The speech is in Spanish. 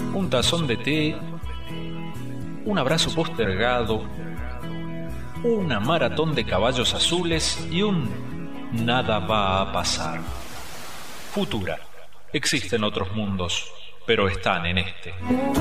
un tazón de té, un abrazo postergado, una maratón de caballos azules y un nada va a pasar. Futura. Existen otros mundos, pero están en este.